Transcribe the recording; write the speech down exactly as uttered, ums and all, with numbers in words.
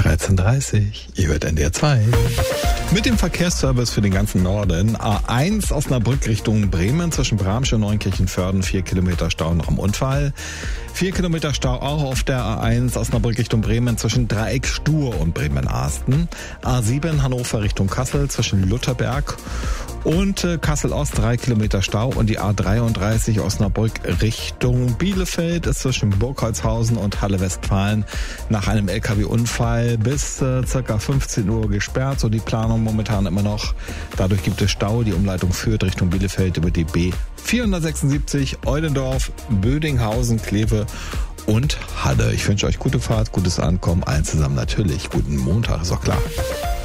dreizehn Uhr dreißig, ihr hört N D R zwei. Mit dem Verkehrsservice für den ganzen Norden. A eins Osnabrück Richtung Bremen zwischen Bramsche und Neunkirchen-Vörden. Vier Kilometer Stau nach dem Unfall. Vier Kilometer Stau auch auf der A eins Osnabrück Richtung Bremen zwischen Dreieck Stur und Bremen-Arsten. A sieben Hannover Richtung Kassel zwischen Lutherberg und äh, Kassel-Ost. Drei Kilometer Stau. Und die A dreiunddreißig Osnabrück Richtung Bielefeld ist zwischen Burgholzhausen und Halle-Westfalen nach einem L K W-Unfall bis äh, circa fünfzehn Uhr gesperrt. So die Planung momentan immer noch. Dadurch gibt es Stau. Die Umleitung führt Richtung Bielefeld über die B vierhundertsechsundsiebzig, Eulendorf, Bödinghausen, Kleve und Halle. Ich wünsche euch gute Fahrt, gutes Ankommen, allen zusammen natürlich. Guten Montag, ist auch klar.